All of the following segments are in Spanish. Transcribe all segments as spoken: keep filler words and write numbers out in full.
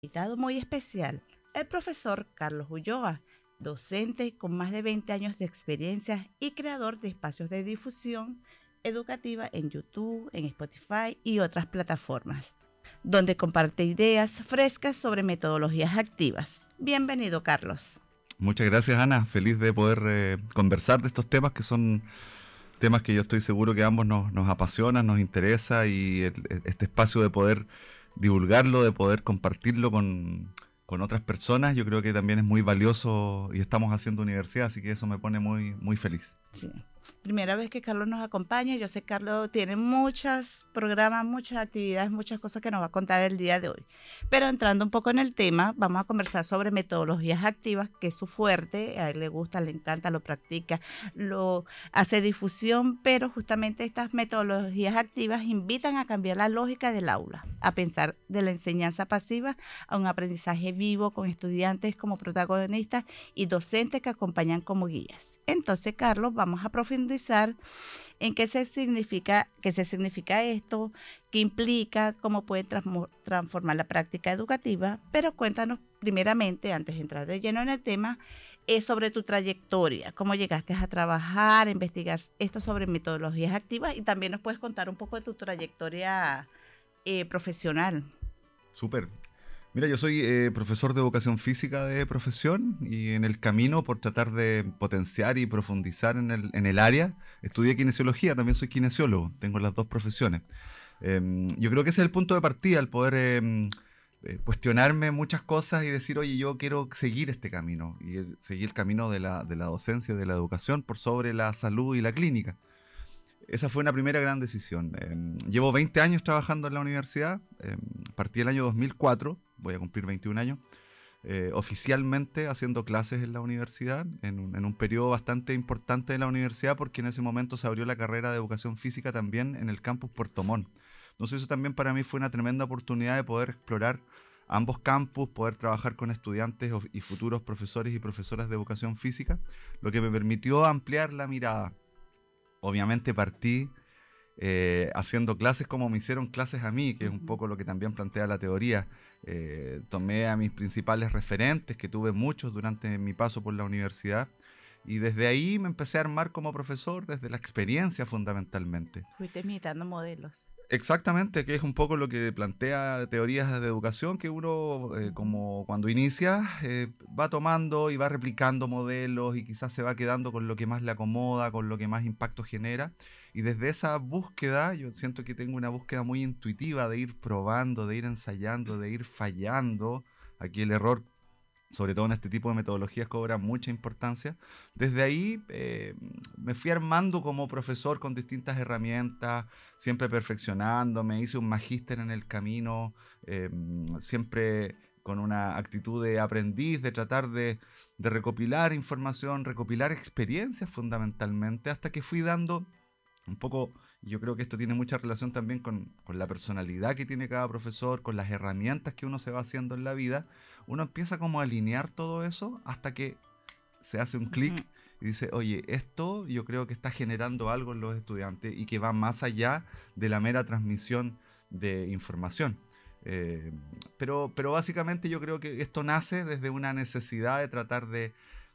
Invitado muy especial, el profesor Carlos Ulloa, docente con más de veinte años de experiencia y creador de espacios de difusión educativa en YouTube, en Spotify y otras plataformas, donde comparte ideas frescas sobre metodologías activas. Bienvenido, Carlos. Muchas gracias, Ana. Feliz de poder eh, conversar de estos temas que son temas que yo estoy seguro que a ambos nos, nos apasionan, nos interesa, y el, este espacio de poder divulgarlo, de poder compartirlo con, con otras personas, yo creo que también es muy valioso, y estamos haciendo universidad, así que eso me pone muy, muy feliz. Sí. Primera vez que Carlos nos acompaña. Yo sé que Carlos tiene muchos programas, muchas actividades, muchas cosas que nos va a contar el día de hoy. Pero entrando un poco en el tema, vamos a conversar sobre metodologías activas, que es su fuerte. A él le gusta, le encanta, lo practica, lo hace difusión, pero justamente estas metodologías activas invitan a cambiar la lógica del aula, a pensar de la enseñanza pasiva a un aprendizaje vivo con estudiantes como protagonistas y docentes que acompañan como guías. Entonces, Carlos, vamos a profundizar en qué se significa, qué se significa esto, qué implica, cómo puede transmo- transformar la práctica educativa. Pero cuéntanos primeramente, antes de entrar de lleno en el tema, eh, sobre tu trayectoria, cómo llegaste a trabajar, a investigar esto sobre metodologías activas, y también nos puedes contar un poco de tu trayectoria eh, profesional. Súper. Mira, yo soy eh, profesor de educación física de profesión, y en el camino por tratar de potenciar y profundizar en el, en el área, estudié kinesiología. También soy kinesiólogo, tengo las dos profesiones. Eh, yo creo que ese es el punto de partida, el poder eh, eh, cuestionarme muchas cosas y decir, oye, yo quiero seguir este camino, y el- seguir el camino de la, de la docencia, de la educación, por sobre la salud y la clínica. Esa fue una primera gran decisión. Eh, llevo veinte años trabajando en la universidad. Eh, partí el año dos mil cuatro, voy a cumplir veintiún años, eh, oficialmente haciendo clases en la universidad, en un, en un periodo bastante importante de la universidad, porque en ese momento se abrió la carrera de educación física también en el campus Puerto Montt. Entonces eso también para mí fue una tremenda oportunidad de poder explorar ambos campus, poder trabajar con estudiantes y futuros profesores y profesoras de educación física, lo que me permitió ampliar la mirada. Obviamente partí eh, haciendo clases como me hicieron clases a mí, que es un Ujú. poco lo que también plantea la teoría. Eh, tomé a mis principales referentes, que tuve muchos durante mi paso por la universidad, y desde ahí me empecé a armar como profesor, desde la experiencia fundamentalmente. Fuiste imitando modelos. Exactamente, que es un poco lo que plantea teorías de educación, que uno eh, Ujú. como cuando inicia eh, va tomando y va replicando modelos, y quizás se va quedando con lo que más le acomoda, con lo que más impacto genera. Y desde esa búsqueda, yo siento que tengo una búsqueda muy intuitiva de ir probando, de ir ensayando, de ir fallando. Aquí el error, sobre todo en este tipo de metodologías, cobra mucha importancia. Desde ahí eh, me fui armando como profesor con distintas herramientas, siempre perfeccionándome, hice un magíster en el camino, eh, siempre con una actitud de aprendiz, de tratar de, de recopilar información, recopilar experiencias fundamentalmente, hasta que fui dando un poco. Yo creo que esto tiene mucha relación también con, con la personalidad que tiene cada profesor, con las herramientas que uno se va haciendo en la vida. Uno empieza como a alinear todo eso hasta que se hace un Ujú. clic y dice, oye, esto yo creo que está generando algo en los estudiantes y que va más allá de la mera transmisión de información. Eh, pero, pero básicamente yo creo que esto nace desde una necesidad de tratar de,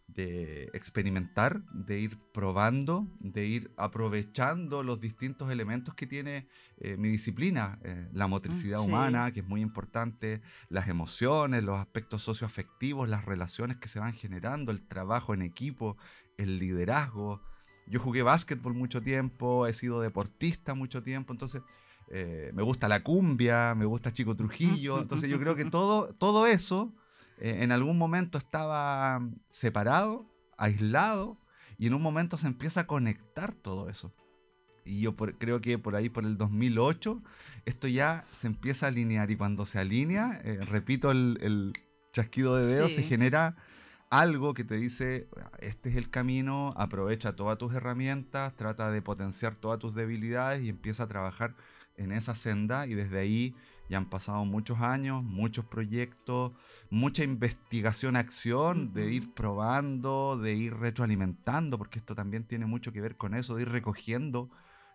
de experimentar, de ir probando, de ir aprovechando los distintos elementos que tiene eh, mi disciplina, eh, la Mm, motricidad sí. humana, que es muy importante, las emociones, los aspectos socioafectivos, las relaciones que se van generando, el trabajo en equipo, el liderazgo. Yo jugué básquetbol mucho tiempo, he sido deportista mucho tiempo, entonces eh, me gusta la cumbia, me gusta Chico Trujillo, entonces yo creo que todo, todo eso eh, en algún momento estaba separado, aislado, y en un momento se empieza a conectar todo eso. Y yo por, creo que por ahí, por el dos mil ocho, esto ya se empieza a alinear, y cuando se alinea, eh, repito el, el chasquido de dedos, se Sí. genera algo que te dice, este es el camino, aprovecha todas tus herramientas, trata de potenciar todas tus debilidades y empieza a trabajar en esa senda. Y desde ahí ya han pasado muchos años, muchos proyectos, mucha investigación, acción, de Ujú. ir probando, de ir retroalimentando, porque esto también tiene mucho que ver con eso, de ir recogiendo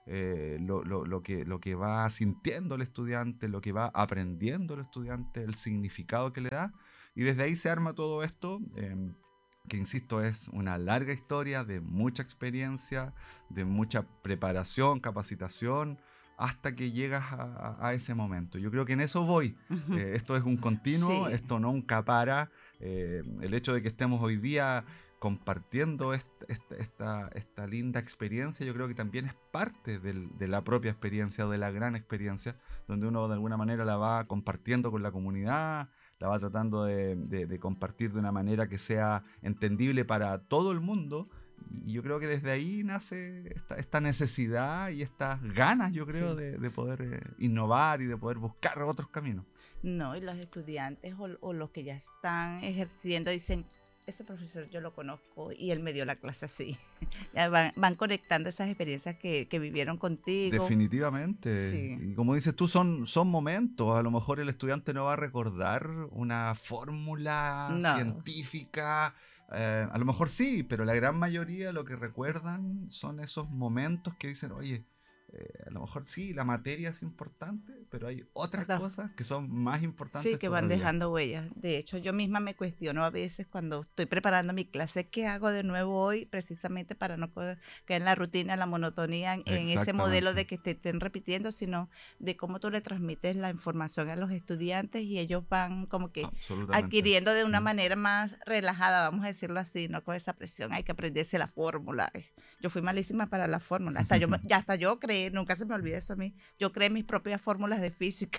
eh, lo, lo, lo, que, lo que va sintiendo el estudiante, lo que va aprendiendo el estudiante, el significado que le da, y desde ahí se arma todo esto, eh, que insisto, es una larga historia de mucha experiencia, de mucha preparación, capacitación, hasta que llegas a, a ese momento. Yo creo que en eso voy. Ujú. Eh, esto es un continuo, Sí. esto nunca para. Eh, el hecho de que estemos hoy día compartiendo esta, esta, esta, esta linda experiencia, yo creo que también es parte del, de la propia experiencia, de la gran experiencia, donde uno de alguna manera la va compartiendo con la comunidad, la va tratando de, de, de compartir de una manera que sea entendible para todo el mundo. Y yo creo que desde ahí nace esta, esta necesidad y estas ganas, yo creo, Sí. de, de poder eh, innovar y de poder buscar otros caminos. No, y los estudiantes o, o los que ya están ejerciendo dicen, ese profesor yo lo conozco y él me dio la clase así. Ya van, van conectando esas experiencias que, que vivieron contigo. Definitivamente. Sí. Y como dices tú, son, son momentos. A lo mejor el estudiante no va a recordar una fórmula No, científica. Eh, a lo mejor sí, pero la gran mayoría lo que recuerdan son esos momentos que dicen, oye, eh, a lo mejor sí, la materia es importante, pero hay otras otra- cosas que son más importantes sí, que van todavía. dejando huellas. De hecho, yo misma me cuestiono a veces cuando estoy preparando mi clase, ¿qué hago de nuevo hoy? Precisamente para no co- caer en la rutina, en la monotonía, en, en ese modelo de Exactamente. que te estén repitiendo, sino de cómo tú le transmites la información a los estudiantes y ellos van como que Absolutamente. adquiriendo de una Mm. manera más relajada, vamos a decirlo así, no con esa presión, hay que aprenderse la fórmula. Yo fui malísima para la fórmula, hasta yo, me- ya hasta yo creé, nunca se me olvida eso a mí, yo creé mis propias fórmulas de física.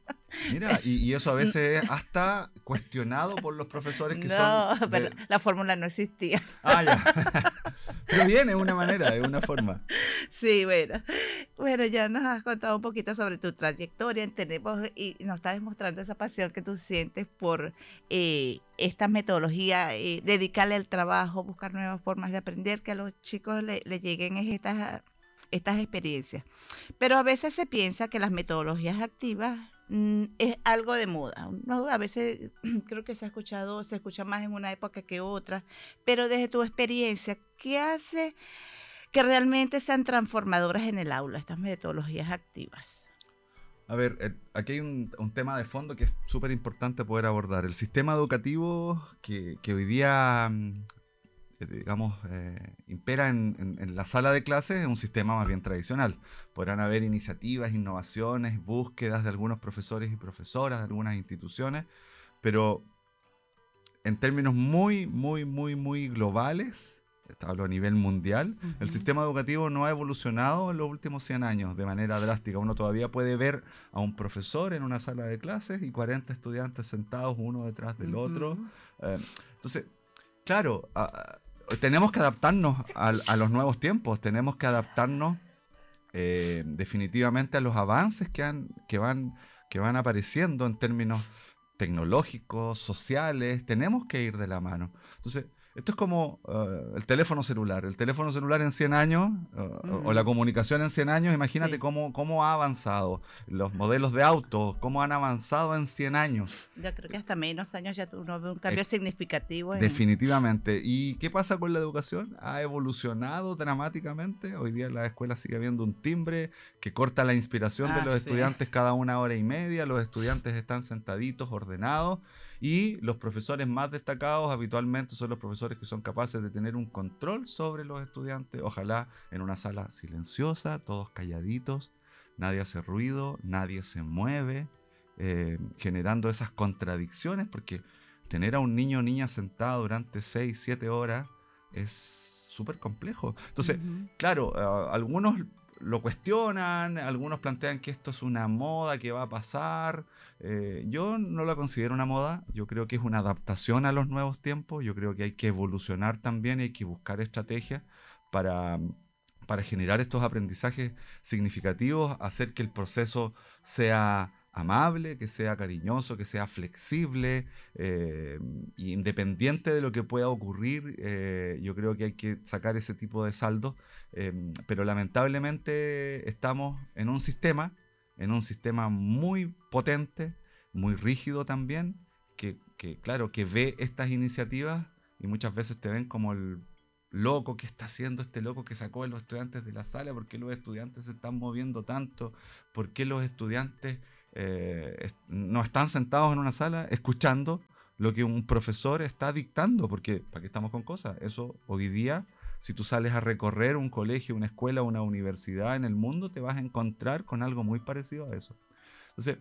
Mira, y, y eso a veces es hasta cuestionado por los profesores que son No, pero de... la fórmula no existía. Ah, ya. Pero bien, es una manera, es una forma. Sí, bueno. Bueno, ya nos has contado un poquito sobre tu trayectoria, entendemos y nos estás demostrando esa pasión que tú sientes por eh, esta metodología, eh, dedicarle al trabajo, buscar nuevas formas de aprender, que a los chicos le, le lleguen es estas, estas experiencias. Pero a veces se piensa que las metodologías activas mm, es algo de moda, ¿no? A veces creo que se ha escuchado, se escucha más en una época que otra, pero desde tu experiencia, ¿qué hace que realmente sean transformadoras en el aula, estas metodologías activas? A ver, eh, aquí hay un, un tema de fondo que es súper importante poder abordar. El sistema educativo que, que hoy día, mm, eh, digamos, eh, impera en, en- en la sala de clases es un sistema más bien tradicional. Podrán haber iniciativas, innovaciones, búsquedas de algunos profesores y profesoras de algunas instituciones, pero en términos muy, muy, muy, muy globales, hablo a nivel mundial, el Ujú. sistema educativo no ha evolucionado en los últimos cien años de manera drástica. Uno todavía puede ver a un profesor en una sala de clases y cuarenta estudiantes sentados uno detrás del otro. Ujú. Eh, entonces, claro, a- a- tenemos que adaptarnos al- a, los nuevos tiempos, tenemos que adaptarnos eh, definitivamente a los avances que, han, que, van, que van apareciendo en términos tecnológicos, sociales, tenemos que ir de la mano. Entonces, esto es como uh, el teléfono celular. El teléfono celular en cien años, uh, uh, o la Ujú. comunicación en cien años, imagínate Sí, cómo, cómo ha avanzado. Los modelos de autos, cómo han avanzado en cien años. yo creo que hasta menos años ya tú no ves un cambio Ex- significativo en... Definitivamente. ¿Y qué pasa con la educación? Ha evolucionado dramáticamente. Hoy día en la escuela sigue habiendo un timbre que corta la inspiración de Ah, los sí. estudiantes cada una hora y media. Los estudiantes están sentaditos, ordenados. Y los profesores más destacados habitualmente son los profesores que son capaces de tener un control sobre los estudiantes. Ojalá en una sala silenciosa, todos calladitos, nadie hace ruido, nadie se mueve, eh, generando esas contradicciones, porque tener a un niño o niña sentado durante seis, siete horas es súper complejo. Entonces, Ujú. claro, uh, algunos lo cuestionan, algunos plantean que esto es una moda que va a pasar. Eh, yo no la considero una moda, yo creo que es una adaptación a los nuevos tiempos, yo creo que hay que evolucionar también, hay que buscar estrategias para, para generar estos aprendizajes significativos, hacer que el proceso sea amable, que sea cariñoso, que sea flexible, eh, independiente de lo que pueda ocurrir. Eh, yo creo que hay que sacar ese tipo de saldos, eh, pero lamentablemente estamos en un sistema, en un sistema muy potente, muy rígido también, que, que claro, que ve estas iniciativas y muchas veces te ven como el loco, ¿qué está haciendo este loco que sacó a los estudiantes de la sala? ¿Por qué los estudiantes se están moviendo tanto? ¿Por qué los estudiantes eh, no están sentados en una sala escuchando lo que un profesor está dictando? Porque, ¿para qué estamos con cosas? Eso hoy día, si tú sales a recorrer un colegio, una escuela, una universidad en el mundo, te vas a encontrar con algo muy parecido a eso. Entonces,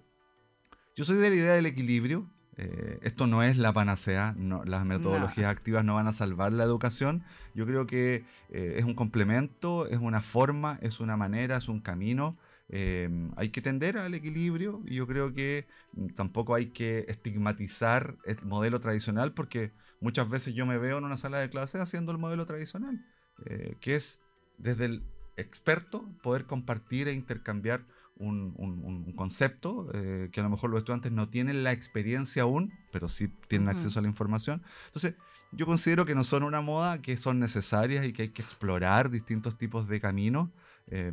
yo soy de la idea del equilibrio. Eh, esto no es la panacea, no, las metodologías No. activas no van a salvar la educación. Yo creo que eh, es un complemento, es una forma, es una manera, es un camino. Eh, hay que tender al equilibrio y yo creo que mm, tampoco hay que estigmatizar el modelo tradicional, porque muchas veces yo me veo en una sala de clase haciendo el modelo tradicional, eh, que es desde el experto poder compartir e intercambiar un, un, un concepto eh, que a lo mejor los estudiantes no tienen la experiencia aún, pero sí tienen Ujú. acceso a la información. Entonces, yo considero que no son una moda, que son necesarias y que hay que explorar distintos tipos de caminos, eh,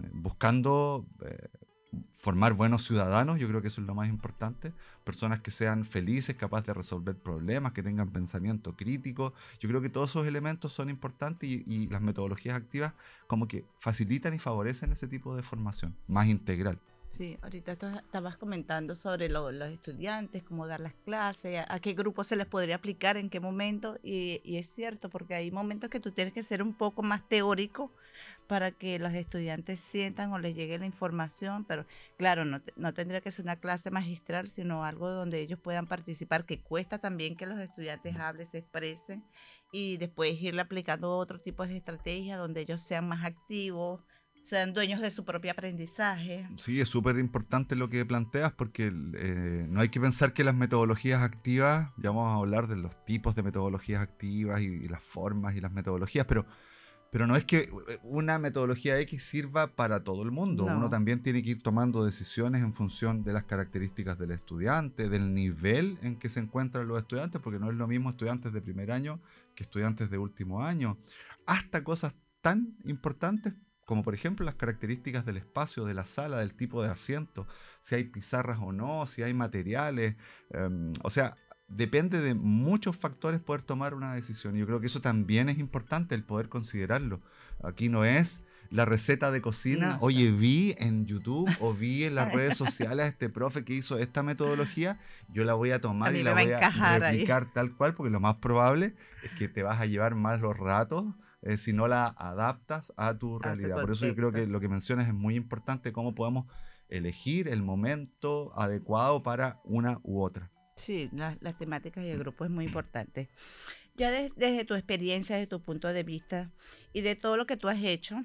buscando eh, formar buenos ciudadanos. Yo creo que eso es lo más importante. Personas que sean felices, capaces de resolver problemas, que tengan pensamiento crítico. Yo creo que todos esos elementos son importantes y, y las metodologías activas como que facilitan y favorecen ese tipo de formación más integral. Sí, ahorita tú estabas comentando sobre lo- los estudiantes, cómo dar las clases, a, a qué grupo se les podría aplicar, en qué momento, y, y es cierto, porque hay momentos que tú tienes que ser un poco más teórico para que los estudiantes sientan o les llegue la información, pero claro, no, te- no tendría que ser una clase magistral, sino algo donde ellos puedan participar, que cuesta también que los estudiantes hablen, se expresen, y después irle aplicando otro tipo de estrategias donde ellos sean más activos, sean dueños de su propio aprendizaje. Sí, es súper importante lo que planteas porque eh, no hay que pensar que las metodologías activas, ya vamos a hablar de los tipos de metodologías activas y, y las formas y las metodologías, pero, pero no es que una metodología X sirva para todo el mundo. Uno No. también tiene que ir tomando decisiones en función de las características del estudiante, del nivel en que se encuentran los estudiantes, porque no es lo mismo estudiantes de primer año que estudiantes de último año. Hasta cosas tan importantes como por ejemplo las características del espacio, de la sala, del tipo de asiento, si hay pizarras o no, si hay materiales, um, o sea, depende de muchos factores poder tomar una decisión. Y yo creo que eso también es importante, el poder considerarlo. Aquí no es la receta de cocina, No sé. oye, vi en YouTube o vi en las redes sociales a este profe que hizo esta metodología, yo la voy a A tomar y mí la me va a voy a encajar ahí. replicar tal cual, porque lo más probable es que te vas a llevar más los ratos eh, si no la adaptas a tu A tu realidad. Por eso yo creo contexto. que lo que mencionas es muy importante, cómo podemos elegir el momento adecuado para una u otra. Sí, la- las temáticas y el grupo es muy importante. Ya des- desde tu experiencia, desde tu punto de vista y de todo lo que tú has hecho,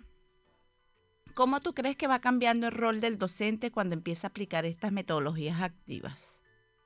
¿cómo tú crees que va cambiando el rol del docente cuando empieza a aplicar estas metodologías activas?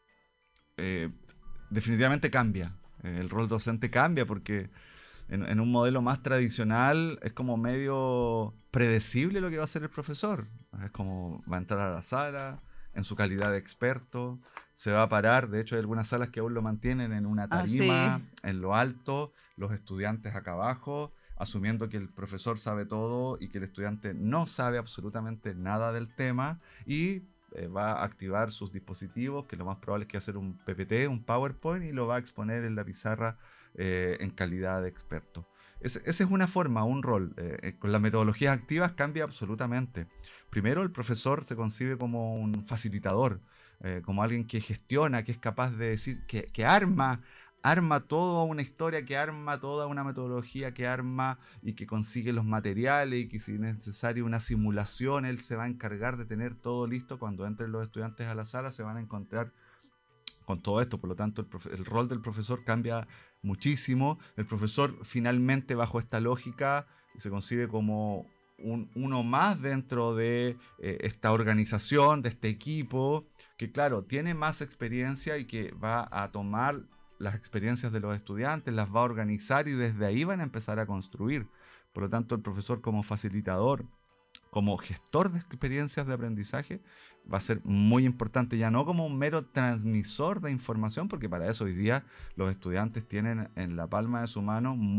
Eh, definitivamente cambia. Eh, el rol docente cambia porque en, en un modelo más tradicional es como medio predecible lo que va a hacer el profesor. Es como va a entrar a la sala en su calidad de experto, se va a parar. De hecho, hay algunas salas que aún lo mantienen en una Ah, sí. tarima, en lo alto, los estudiantes acá abajo, asumiendo que el profesor sabe todo y que el estudiante no sabe absolutamente nada del tema y eh, va a activar sus dispositivos, que lo más probable es que va a hacer un P P T, un PowerPoint, y lo va a exponer en la pizarra eh, en calidad de experto. Esa es una forma, un rol. Eh, eh, con las metodologías activas cambia absolutamente. Primero, el profesor se concibe como un facilitador, eh, como alguien que gestiona, que es capaz de decir, que, que arma, arma toda una historia, que arma toda una metodología, que arma y que consigue los materiales y que si es necesario una simulación, él se va a encargar de tener todo listo. Cuando entren los estudiantes a la sala se van a encontrar con todo esto. Por lo tanto, el, profe- el rol del profesor cambia muchísimo. El profesor finalmente bajo esta lógica se concibe como un, uno más dentro de eh, esta organización, de este equipo, que claro, tiene más experiencia y que va a tomar las experiencias de los estudiantes, las va a organizar y desde ahí van a empezar a construir. Por lo tanto, el profesor como facilitador, como gestor de experiencias de aprendizaje, va a ser muy importante, ya no como un mero transmisor de información, porque para eso hoy día los estudiantes tienen en la palma de su mano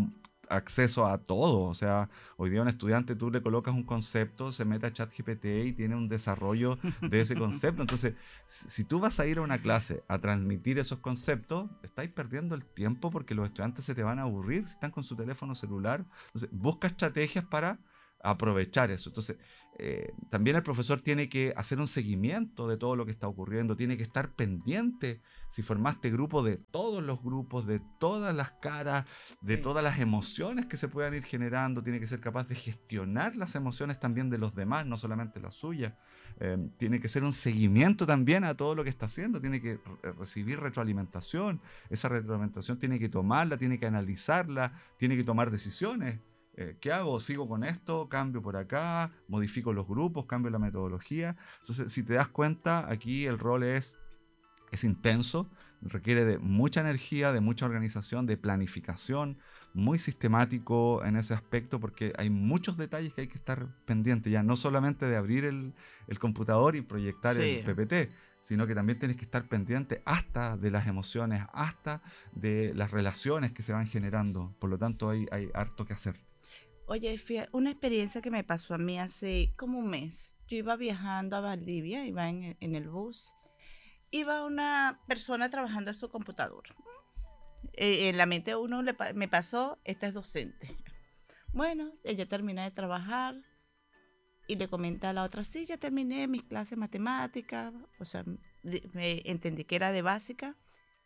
acceso a todo. O sea, hoy día un estudiante tú le colocas un concepto, se mete a ChatGPT y tiene un desarrollo de ese concepto. Entonces, si, si tú vas a ir a una clase a transmitir esos conceptos, estáis perdiendo el tiempo porque los estudiantes se te van a aburrir si están con su teléfono celular. Entonces, busca estrategias para aprovechar eso. Entonces, eh, también el profesor tiene que hacer un seguimiento de todo lo que está ocurriendo, tiene que estar pendiente si formaste grupo de todos los grupos, de todas las caras, de Sí. todas las emociones que se puedan ir generando, tiene que ser capaz de gestionar las emociones también de los demás, no solamente las suyas. Eh, tiene que ser un seguimiento también a todo lo que está haciendo, tiene que re- recibir retroalimentación, esa retroalimentación tiene que tomarla, tiene que analizarla, tiene que tomar decisiones. Eh, ¿Qué hago? ¿Sigo con esto? ¿Cambio por acá? ¿Modifico los grupos? ¿Cambio la metodología? Entonces, si te das cuenta, aquí el rol es, es intenso, requiere de mucha energía, de mucha organización, de planificación, muy sistemático en ese aspecto, porque hay muchos detalles que hay que estar pendientes, ya no solamente de abrir el, el computador y proyectar el Sí. P P T, sino que también tienes que estar pendiente hasta de las emociones, hasta de las relaciones que se van generando. Por lo tanto, hay, hay harto que hacer. Oye, fía- una experiencia que me pasó a mí hace como un mes. Yo iba viajando a Valdivia, iba en, en el bus. Iba una persona trabajando en su computador. Eh, en la mente de uno le pa- me pasó, esta es docente. Bueno, ella termina de trabajar y le comenta a la otra, sí, ya terminé mis clases de matemáticas, o sea, de- me entendí que era de básica.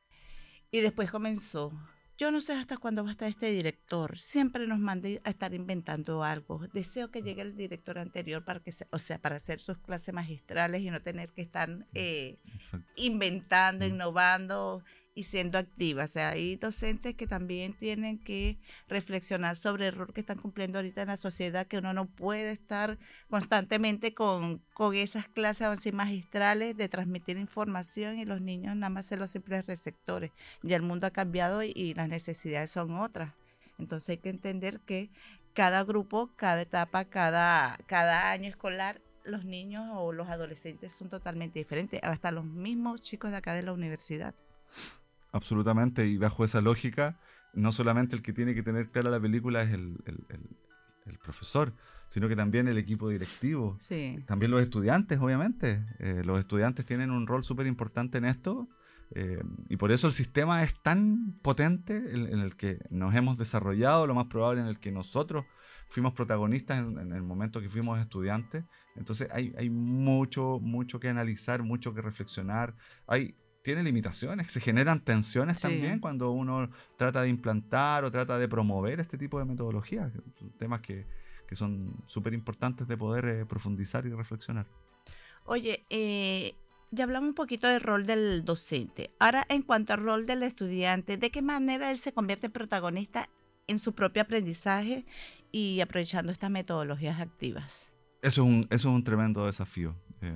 Y después comenzó. Yo no sé hasta cuándo va a estar este director. Siempre nos manda a estar inventando algo. Deseo que llegue el director anterior para que, se- o sea, para hacer sus clases magistrales y no tener que estar eh, Exacto. inventando, Mm. innovando y siendo activa. O sea, hay docentes que también tienen que reflexionar sobre el rol que están cumpliendo ahorita en la sociedad, que uno no puede estar constantemente con, con esas clases así magistrales de transmitir información y los niños nada más ser los simples receptores. Ya el mundo ha cambiado y, y las necesidades son otras. Entonces hay que entender que cada grupo, cada etapa, cada, cada año escolar, los niños o los adolescentes son totalmente diferentes, hasta los mismos chicos de acá de la universidad. Absolutamente, y bajo esa lógica, no solamente el que tiene que tener clara la película es el, el- el- el profesor, sino que también el equipo directivo, Sí, también los estudiantes, obviamente. Eh, los estudiantes tienen un rol súper importante en esto, eh, y por eso el sistema es tan potente en, en el que nos hemos desarrollado, lo más probable en el que nosotros fuimos protagonistas en, en el momento que fuimos estudiantes. Entonces hay, hay mucho, mucho que analizar, mucho que reflexionar. Hay tiene limitaciones, se generan tensiones sí. también cuando uno trata de implantar o trata de promover este tipo de metodologías, temas que, que son súper importantes de poder eh, profundizar y reflexionar. Oye, eh, ya hablamos un poquito del rol del docente. Ahora, en cuanto al rol del estudiante, ¿de qué manera él se convierte en protagonista en su propio aprendizaje y aprovechando estas metodologías activas? Eso es un, eso es un tremendo desafío. Eh,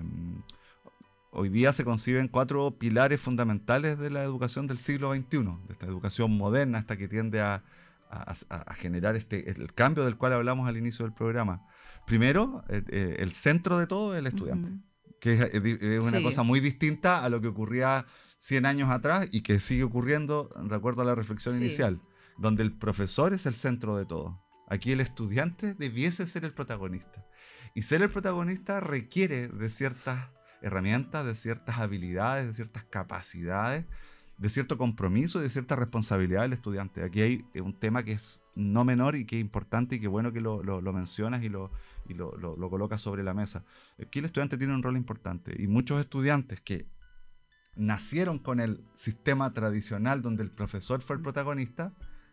hoy día se conciben cuatro pilares fundamentales de la educación del siglo veintiuno, de esta educación moderna, esta que tiende a, a, a generar este, el cambio del cual hablamos al inicio del programa. Primero, eh, eh, el centro de todo es el estudiante. Ujú. Que es, es una Sí, cosa muy distinta a lo que ocurría cien años atrás y que sigue ocurriendo, de acuerdo a la reflexión sí. inicial, donde el profesor es el centro de todo. Aquí el estudiante debiese ser el protagonista. Y ser el protagonista requiere de ciertas herramientas, de ciertas habilidades, de ciertas capacidades, de cierto compromiso y de cierta responsabilidad del estudiante. Aquí hay un tema que es no menor y que es importante y que bueno que lo, lo, lo mencionas y lo, y lo, lo, lo colocas sobre la mesa. Aquí el estudiante tiene un rol importante y muchos estudiantes que nacieron con el sistema tradicional donde el profesor fue el protagonista,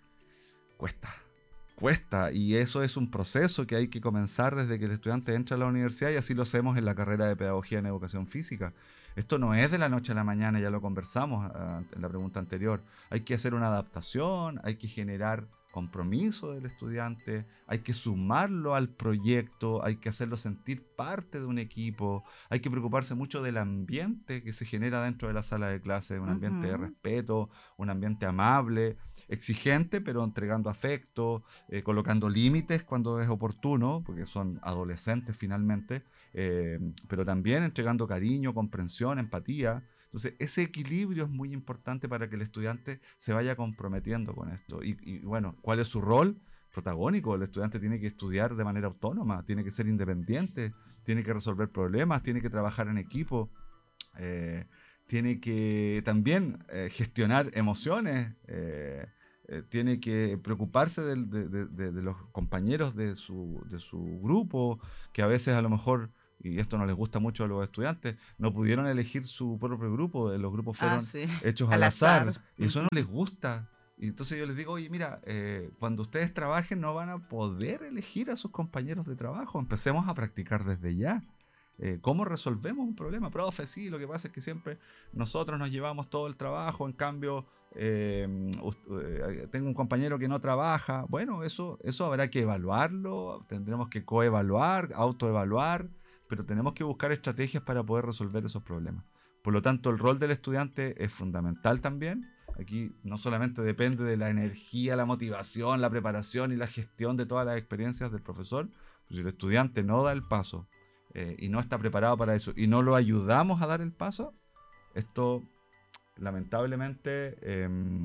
cuesta, cuesta y eso es un proceso que hay que comenzar desde que el estudiante entra a la universidad y así lo hacemos en la carrera de Pedagogía en Educación Física. Esto no es de la noche a la mañana, ya lo conversamos uh, en la pregunta anterior. Hay que hacer una adaptación, hay que generar compromiso del estudiante, hay que sumarlo al proyecto, hay que hacerlo sentir parte de un equipo, hay que preocuparse mucho del ambiente que se genera dentro de la sala de clase, un ambiente de Ujú. respeto, un ambiente amable, exigente, pero entregando afecto, eh, colocando límites cuando es oportuno, porque son adolescentes finalmente, eh, pero también entregando cariño, comprensión, empatía. Entonces, ese equilibrio es muy importante para que el estudiante se vaya comprometiendo con esto. Y, y bueno, ¿cuál es su rol? protagónico. El estudiante tiene que estudiar de manera autónoma, tiene que ser independiente, tiene que resolver problemas, tiene que trabajar en equipo, eh, tiene que también eh, gestionar emociones, eh, eh, tiene que preocuparse de, de, de, de los compañeros de su, de su grupo, que a veces a lo mejor, y esto no les gusta mucho a los estudiantes, no pudieron elegir su propio grupo, los grupos fueron ah, sí. hechos al, al azar, azar, y eso uh-huh. no les gusta. Y entonces yo les digo, oye, mira, eh, cuando ustedes trabajen no van a poder elegir a sus compañeros de trabajo, empecemos a practicar desde ya. Eh, ¿Cómo resolvemos un problema? Profe, sí, lo que pasa es que siempre nosotros nos llevamos todo el trabajo, en cambio eh, uh, tengo un compañero que no trabaja. Bueno, eso, eso habrá que evaluarlo, tendremos que coevaluar, autoevaluar, pero tenemos que buscar estrategias para poder resolver esos problemas. Por lo tanto, el rol del estudiante es fundamental también. Aquí no solamente depende de la energía, la motivación, la preparación y la gestión de todas las experiencias del profesor, pero si el estudiante no da el paso eh, y no está preparado para eso y no lo ayudamos a dar el paso, esto lamentablemente eh,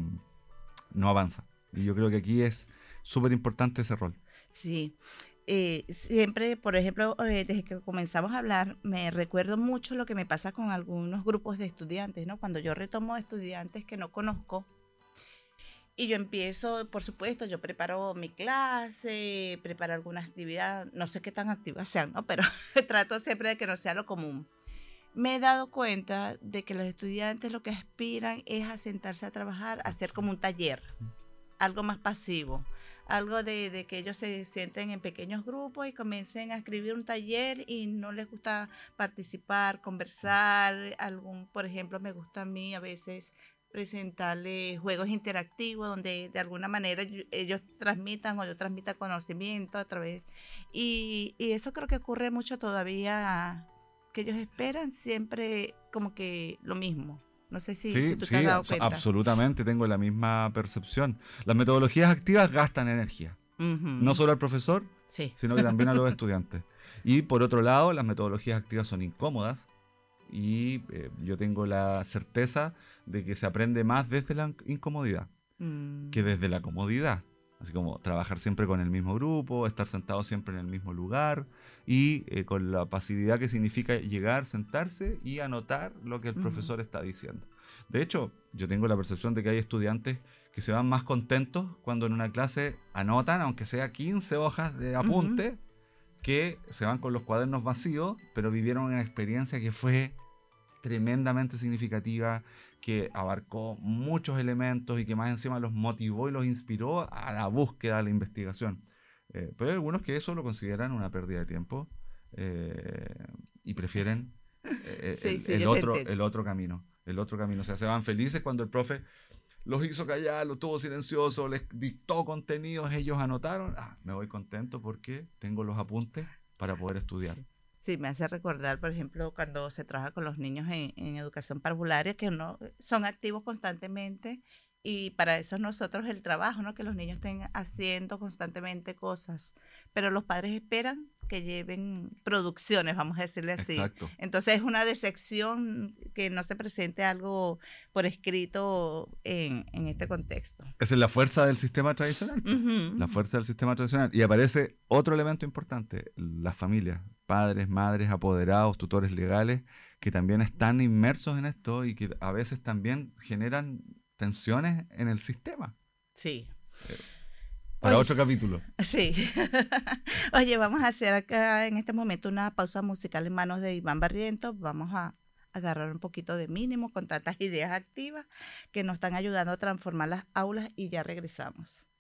no avanza. Y yo creo que aquí es súper importante ese rol. Sí. Eh, siempre, por ejemplo, eh, desde que comenzamos a hablar, me recuerdo mucho lo que me pasa con algunos grupos de estudiantes, ¿no? Cuando yo retomo estudiantes que no conozco y yo empiezo, por supuesto, yo preparo mi clase, preparo alguna actividad, no sé qué tan activas sean, ¿no? Pero trato siempre de que no sea lo común. Me he dado cuenta de que los estudiantes lo que aspiran es a sentarse a trabajar, a hacer como un taller, algo más pasivo. Algo de, de que ellos se sienten en pequeños grupos y comiencen a escribir un taller y no les gusta participar, conversar. Algún, por ejemplo, me gusta a mí a veces presentarles juegos interactivos donde de alguna manera ellos transmitan o yo transmita conocimiento a través. Y, y eso creo que ocurre mucho todavía, que ellos esperan siempre como que lo mismo. No sé si, sí, si tú sí, te has dado cuenta. Absolutamente, tengo la misma percepción. Las metodologías activas gastan energía, uh-huh. no solo al profesor, sí. sino que también a los estudiantes. Y por otro lado, las metodologías activas son incómodas y eh, yo tengo la certeza de que se aprende más desde la incomodidad uh-huh. que desde la comodidad. Así como trabajar siempre con el mismo grupo, estar sentado siempre en el mismo lugar y eh, con la pasividad que significa llegar, sentarse y anotar lo que el uh-huh. profesor está diciendo. De hecho, yo tengo la percepción de que hay estudiantes que se van más contentos cuando en una clase anotan, aunque sea quince hojas de apunte, uh-huh. que se van con los cuadernos vacíos, pero vivieron una experiencia que fue tremendamente significativa, que abarcó muchos elementos y que más encima los motivó y los inspiró a la búsqueda, a la investigación. Eh, pero hay algunos que eso lo consideran una pérdida de tiempo eh, y prefieren eh, sí, el, sí, el, otro, el otro camino. El otro camino. O sea, se van felices cuando el profe los hizo callar, los tuvo silenciosos, les dictó contenidos, ellos anotaron. Ah, me voy contento porque tengo los apuntes para poder estudiar. Sí. Sí, me hace recordar, por ejemplo, cuando se trabaja con los niños en, en educación parvularia, que no son activos constantemente y para eso nosotros el trabajo, ¿no? Que los niños estén haciendo constantemente cosas, pero los padres esperan que lleven producciones, vamos a decirle así. Exacto. Entonces es una decepción que no se presente algo por escrito en, en este contexto. Esa es la fuerza del sistema tradicional. Uh-huh. La fuerza del sistema tradicional. Y aparece otro elemento importante, las familias. Padres, madres, apoderados, tutores legales, que también están inmersos en esto y que a veces también generan tensiones en el sistema. Sí. Eh, para Oye, otro capítulo. Sí. Oye, vamos a hacer acá en este momento una pausa musical en manos de Iván Barrientos. Vamos a agarrar un poquito de mínimo con tantas ideas activas que nos están ayudando a transformar las aulas y ya regresamos.